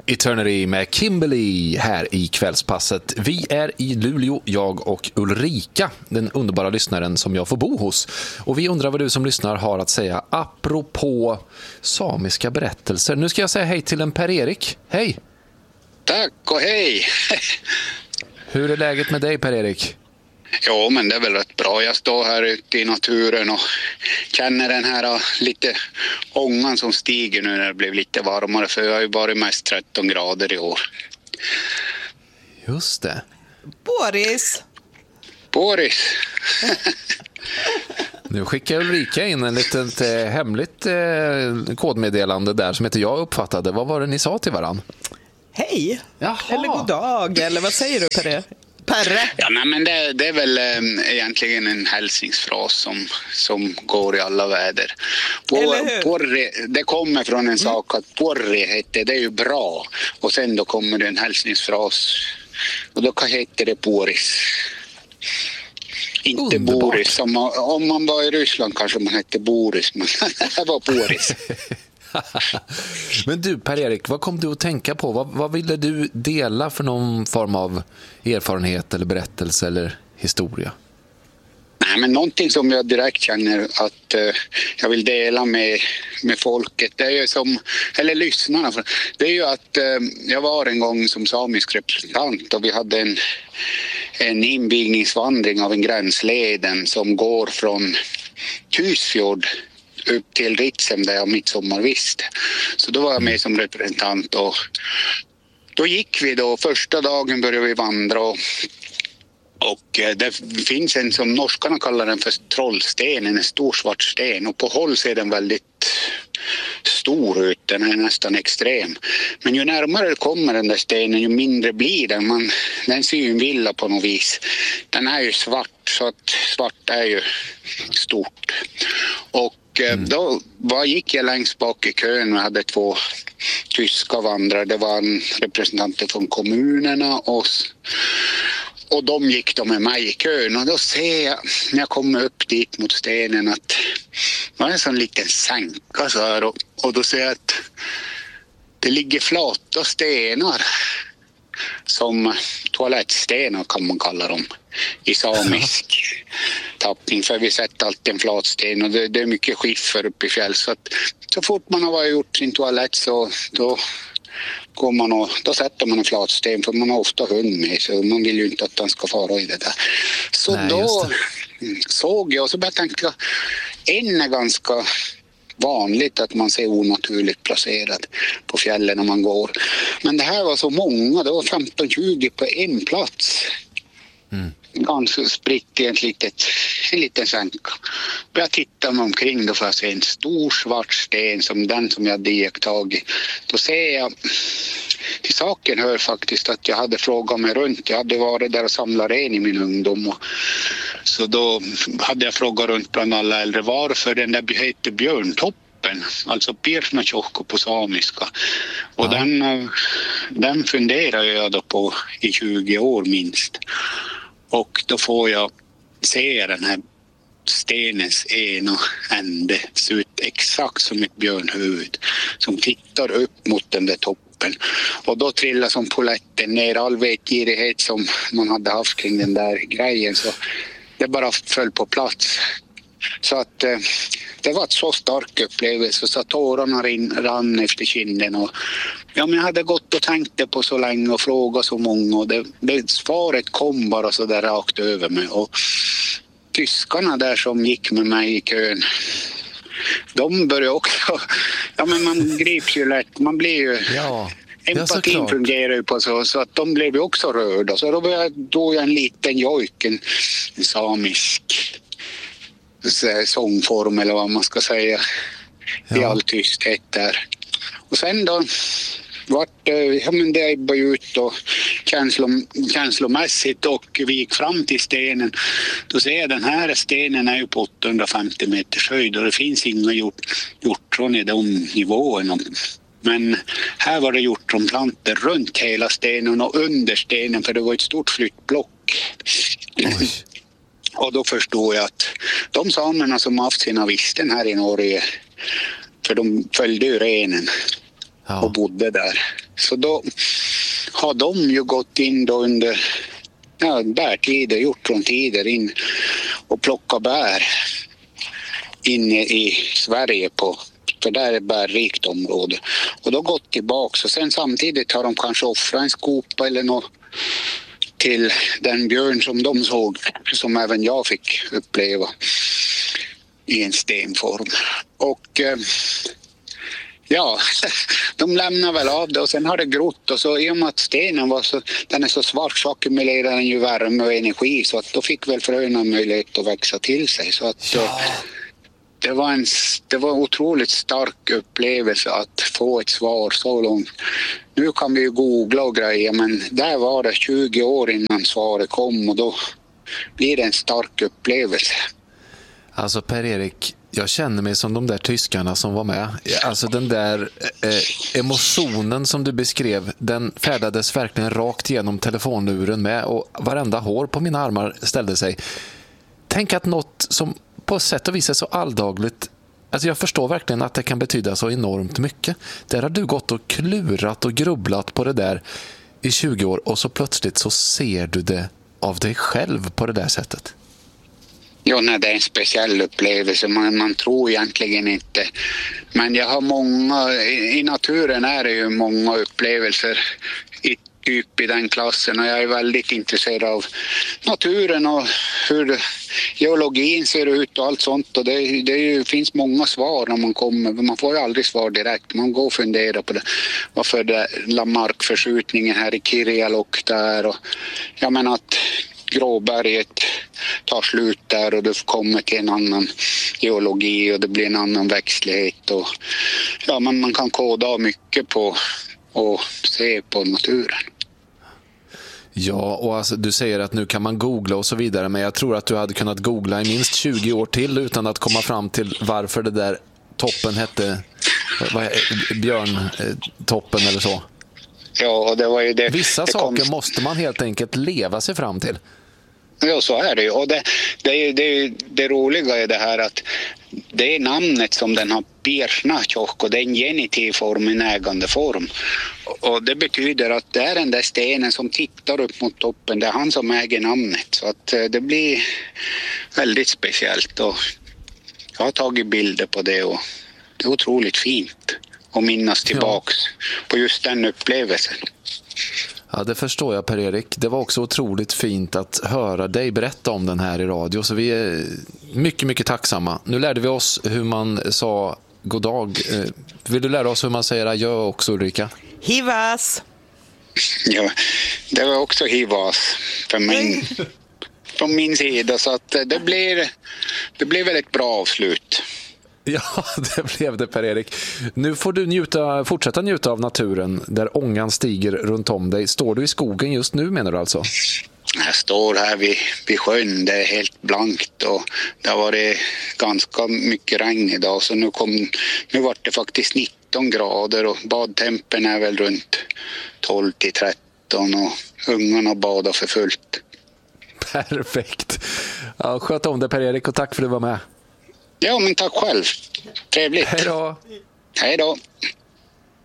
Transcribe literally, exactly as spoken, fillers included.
Eternity med Kimberly här i kvällspasset. Vi är i Luleå, jag och Ulrika, den underbara lyssnaren som jag får bo hos. Och vi undrar vad du som lyssnar har att säga apropå samiska berättelser. Nu ska jag säga hej till en Per-Erik. Hej! Tack och hej! Hur är läget med dig, Per-Erik? Jo, men det är väl rätt bra. Jag står här ute i naturen och känner den här lite ångan som stiger nu när det blev lite varmare. För jag har ju varit mest tretton grader i år. Just det. Boris! Boris! Nu skickar Ulrika in en litet eh, hemligt eh, kodmeddelande där som inte jag uppfattade. Vad var det ni sa till varann? Hej! Jaha. Eller god dag, eller vad säger du, Perre? Perre? Ja, nej, men det, det är väl eh, egentligen en hälsningsfras som, som går i alla väder. Por, porre, det kommer från en mm. sak att porre heter, det är ju bra. Och sen då kommer det en hälsningsfras. Och då heter det Boris. Inte Underbart. Boris. Om man, om man var i Ryssland kanske man hette Boris. Men det var Boris. Men du, Per-Erik, vad kom du att tänka på? Vad, vad ville du dela för någon form av erfarenhet eller berättelse eller historia? Nej, men någonting som jag direkt känner att eh, jag vill dela med, med folket, det är ju som, eller lyssnarna, det är ju att eh, jag var en gång som samisk representant och vi hade en, en invigningsvandring av en gränsleden som går från Tysfjord upp till Ritsem där jag midsommar visste. Så då var jag med som representant och då gick vi då, första dagen började vi vandra och, och det finns en som norskarna kallar den för trollstenen, en stor svart sten och på håll ser den väldigt stor ut, den är nästan extrem. Men ju närmare det kommer den där stenen ju mindre blir den, man, den ser ju en villa på något vis. Den är ju svart så att svart är ju stort. Och Mm. då var, gick jag längst bak i kön och hade två tyska vandrare. Det var en representanter från kommunerna och, och de gick då med mig i kön. Och då ser jag när jag kommer upp dit mot stenen att det var en sån liten sänka så här. Och, och då ser jag att det ligger flata stenar som toalettstenar kan man kalla dem i samisk tappning, för vi sätter alltid en flatsten och det, det är mycket skiffer uppe i fjäll så att så fort man har varit gjort sin toalett så då går man och då sätter man en flatsten för man har ofta hund med så man vill ju inte att den ska fara i det där. Så Nej, då såg jag och så började jag tänka, en är ganska vanligt att man ser onaturligt placerad på fjällen när man går. Men det här var så många, det var femton tjugo på en plats. Mm. Ganska spritt i en, litet, en liten sänka. Jag tittar mig omkring då för att se en stor svart sten som den som jag hade iakttagit. Då ser jag, till saken hör faktiskt att jag hade frågat mig runt. Jag hade varit där och samlat ren i min ungdom. Och, så då hade jag frågat runt bland alla äldre varför den där heter Björntoppen. Alltså Pirnatjokko på samiska. Och ja. den, den funderar jag då på i tjugo år minst. Och då får jag se den här stenens ena ände se ut exakt som ett björnhuvud som tittar upp mot den där toppen. Och då trillar som poletten ner all vetgirighet som man hade haft kring den där grejen så det bara föll på plats. Så att eh, det var ett så stark upplevelse så att tårarna rin, rann efter kinden och ja, men jag hade gått och tänkt det på så länge och frågat så många och det, det svaret kom bara så där rakt över mig och tyskarna där som gick med mig i kön de började också ja men man grips ju lätt, man blir ju ja, empatin fungerar ju på så, så att de blev ju också rörda så då började då jag en liten jojk, en, en samisk sångform eller vad man ska säga ja. I all tysthet där. Och sen då vart ja men det ebbade ut och känslom, känslomässigt och vi gick fram till stenen. Då ser jag den här stenen är ju på åttahundrafemtio meters höjd och det finns inga hjort, hjortron i de nivåerna. Men här var det hjortronplantor runt hela stenen och under stenen för det var ett stort flyttblock. Oj. Och då förstod jag att de samerna som haft sina visten här i Norge, för de följde ju renen ja. Och bodde där. Så då har de ju gått in då under ja, bärtider, hjortrontider in och plockat bär inne i Sverige på, för där är bärrikt område. Och då gått tillbaka och sen samtidigt har de kanske offrat en skopa eller något till den björn som de såg, som även jag fick uppleva i en stenform. Och eh, ja, de lämnar väl av det och sen har det grott och så i och med att stenen var så, den är så svart så ackumulerar den ju värme och energi så att då fick väl fröna möjlighet att växa till sig. Så att ja. det var en det var en otroligt stark upplevelse att få ett svar så långt. Nu kan vi ju googla och grejer men där var det tjugo år innan svaret kom och då blir det en stark upplevelse. Alltså Per-Erik, jag känner mig som de där tyskarna som var med. Alltså den där eh, emotionen som du beskrev, den färdades verkligen rakt genom telefonluren med och varenda hår på mina armar ställde sig. Tänk att något som på sätt och vis är så alldagligt, alltså jag förstår verkligen att det kan betyda så enormt mycket. Där har du gått och klurat och grubblat på det där i tjugo år och så plötsligt så ser du det av dig själv på det där sättet. Ja, nej, det är en speciell upplevelse. Man, man tror egentligen inte. Men jag har många, i, i naturen är det ju många upplevelser i, typ i den klassen. Och jag är väldigt intresserad av naturen och hur geologin ser ut och allt sånt. Och det, det är ju, finns många svar när man kommer. Man får ju aldrig svar direkt. Man går och funderar på det. Varför det la markförskjutningen här i Kirjalok där. Och jag menar att Gråberget tar slut där och det kommer till en annan geologi och det blir en annan växtlighet och ja, men man kan koda mycket på och se på naturen. Ja, och alltså, du säger att nu kan man googla och så vidare, men jag tror att du hade kunnat googla i minst tjugo år till utan att komma fram till varför det där toppen hette vad är, björntoppen eller så. Ja, och det var ju det. Vissa det saker kom... måste man helt enkelt leva sig fram till. Ja, så är det ju. Och det, det, är, det, är, det roliga är det här att det är namnet som den har, Birsnatjok, och det är en genitiv form, en ägande form. Och det betyder att det är den där stenen som tittar upp mot toppen, det är han som äger namnet. Så att det blir väldigt speciellt och jag har tagit bilder på det och det är otroligt fint att minnas tillbaks ja. på just den upplevelsen. Ja, det förstår jag Per-Erik. Det var också otroligt fint att höra dig berätta om den här i radio. Så vi är mycket, mycket tacksamma. Nu lärde vi oss hur man sa god dag. Vill du lära oss hur man säger adjö också, Ulrika? Hivas! Ja, det var också hivas för min, från min sida. Så att det blir, det blir väl ett bra avslut. Ja, det blev det Per-Erik. Nu får du njuta, fortsätta njuta av naturen där ångan stiger runt om dig. Står du i skogen just nu menar du alltså? Jag står här vid, vid sjön, det är helt blankt och det har varit ganska mycket regn idag så nu, kom, nu var det faktiskt nitton grader och badtempen är väl runt tolv till tretton och ungarna badar för fullt. Perfekt. Ja, sköt om det Per-Erik och tack för att du var med. Ja, men tack själv. Trevligt. Hej då. Hej då.